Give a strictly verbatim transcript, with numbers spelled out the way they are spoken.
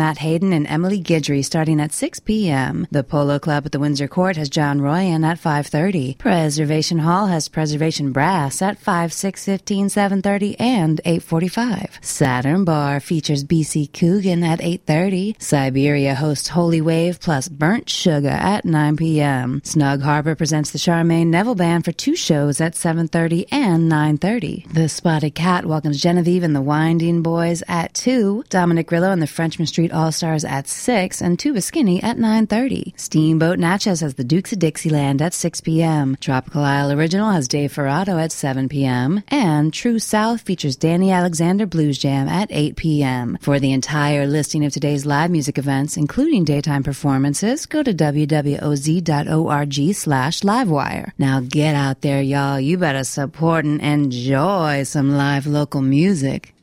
Matt Hayden and Emily Guidry starting at six p.m. The Polo Club at the Windsor Court has John Royan at five thirty. Preservation Hall has Preservation Brass at five, six, fifteen, seven thirty, and eight forty-five. Saturn Bar features B C Coogan at eight thirty. Siberia hosts Holy Wave plus Burnt Sugar at nine p.m. Snug Harbor presents the Charmaine Neville Band for two shows at seven thirty and nine thirty. The Spotted Cat welcomes Genevieve and the Winding Boys at two. Dominic Grillo and the Frenchman Street All-Stars at six, and Tuba Skinny at nine thirty. Steamboat Natchez has the Dukes of Dixieland at six p.m. Tropical Isle Original has Dave Ferrato at seven p.m. And True South features Danny Alexander Blues Jam at eight p.m. For the entire listing of today's live music events, including daytime performances, go to w w o z dot org slash livewire. Now get out there, y'all. You better support and enjoy some live local music.